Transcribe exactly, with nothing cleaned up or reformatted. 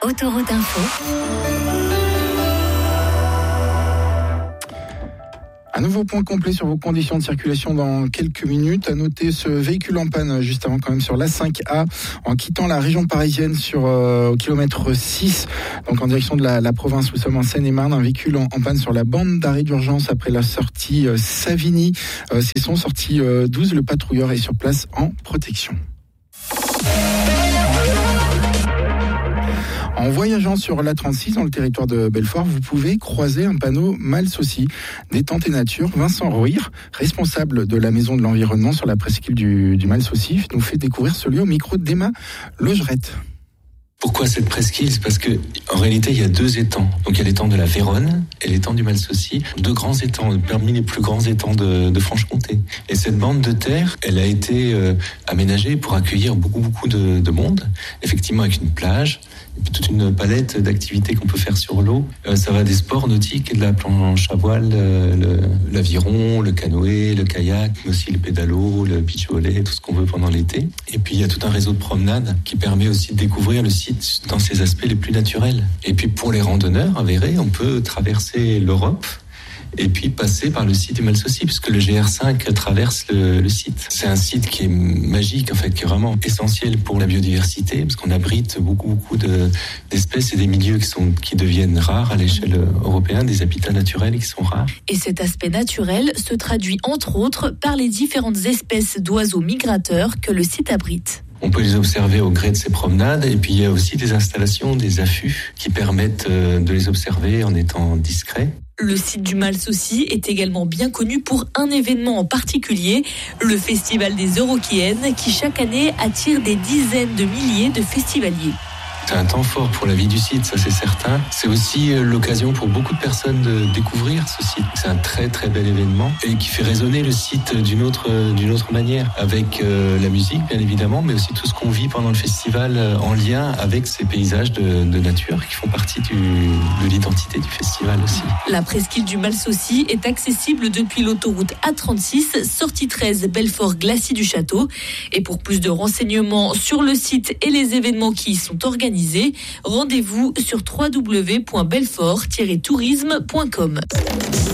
Autoroute Info. Un nouveau point complet sur vos conditions de circulation dans quelques minutes. À noter ce véhicule en panne juste avant quand même sur l'A cinq A en quittant la région parisienne sur euh, au kilomètre six, donc en direction de la, la province. Nous sommes en Seine-et-Marne. Un véhicule en, en panne sur la bande d'arrêt d'urgence après la sortie euh, Savigny. Euh, c'est son sortie euh, douze. Le patrouilleur est sur place en protection. En voyageant sur l'A trente-six dans le territoire de Belfort, vous pouvez croiser un panneau Malsaucy. Détente et nature. Vincent Rouir, responsable de la maison de l'environnement sur la presqu'île du, du Malsaucy, nous fait découvrir ce lieu au micro d'Emma Logerette. Pourquoi cette presqu'île ? C'est parce que, en réalité, il y a deux étangs. Donc, il y a l'étang de la Véronne et l'étang du Malsaucy. Deux grands étangs, parmi les plus grands étangs de, de Franche-Comté. Et cette bande de terre, elle a été euh, aménagée pour accueillir beaucoup, beaucoup de, de monde. Effectivement, avec une plage, et puis toute une palette d'activités qu'on peut faire sur l'eau. Euh, ça va des sports nautiques et de la planche à voile, euh, le, l'aviron, le canoë, le kayak, mais aussi le pédalo, le beach volley, tout ce qu'on veut pendant l'été. Et puis, il y a tout un réseau de promenades qui permet aussi de découvrir le site dans ses aspects les plus naturels. Et puis pour les randonneurs avérés, on peut traverser l'Europe et puis passer par le site du Malsaucy, puisque le G R cinq traverse le, le site. C'est un site qui est magique, en fait, qui est vraiment essentiel pour la biodiversité, parce qu'on abrite beaucoup, beaucoup de, d'espèces et des milieux qui, sont, qui deviennent rares à l'échelle européenne, des habitats naturels qui sont rares. Et cet aspect naturel se traduit entre autres par les différentes espèces d'oiseaux migrateurs que le site abrite. On peut les observer au gré de ces promenades, et puis il y a aussi des installations, des affûts qui permettent de les observer en étant discrets. Le site du Malsaucy est également bien connu pour un événement en particulier, le Festival des Eurokéennes, qui chaque année attire des dizaines de milliers de festivaliers. C'est un temps fort pour la vie du site, ça c'est certain. C'est aussi l'occasion pour beaucoup de personnes de découvrir ce site. C'est un très très bel événement et qui fait résonner le site d'une autre, d'une autre manière, avec euh, la musique bien évidemment, mais aussi tout ce qu'on vit pendant le festival en lien avec ces paysages de, de nature qui font partie du, de l'identité du festival aussi. La presqu'île du Malsaucy est accessible depuis l'autoroute A trente-six, sortie treize Belfort-Glacis du Château. Et pour plus de renseignements sur le site et les événements qui y sont organisés, rendez-vous sur w w w point belfort tiret tourisme point com.